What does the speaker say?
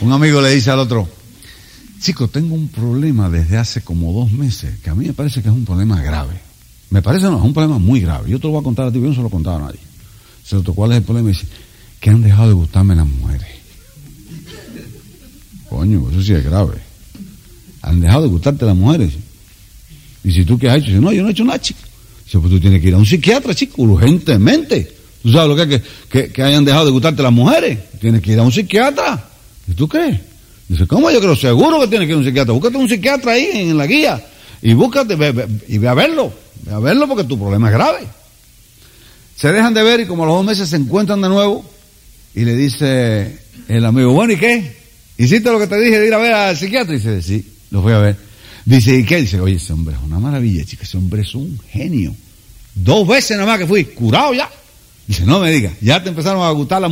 Un amigo le dice al otro: chico, tengo un problema desde hace como 2 meses, que a mí me parece que es un problema grave. Me parece no, es un problema muy grave. Yo te lo voy a contar a ti, yo no se lo he contado a nadie. Se lo ¿cuál es el problema? Y dice: que han dejado de gustarme las mujeres. Coño, eso sí es grave. Han dejado de gustarte las mujeres. Y si tú qué has hecho, dice: no, yo no he hecho nada, chico. Dice: pues tú tienes que ir a un psiquiatra, chico, urgentemente. ¿Tú sabes lo que es que hayan dejado de gustarte las mujeres? Tienes que ir a un psiquiatra. ¿Y tú qué? Dice: ¿cómo? Yo creo, seguro que tienes que ir a un psiquiatra. Búscate un psiquiatra ahí en la guía. Y búscate, ve a verlo. Ve a verlo porque tu problema es grave. Se dejan de ver y como a los 2 meses se encuentran de nuevo. Y le dice el amigo: bueno, ¿y qué? ¿Hiciste lo que te dije de ir a ver al psiquiatra? Y dice: sí, lo fui a ver. Dice: ¿y qué? Dice: oye, ese hombre es una maravilla, chica, ese hombre es un genio. 2 veces nada más que fui, curado ya. Dice: no me digas, ya te empezaron a gustar las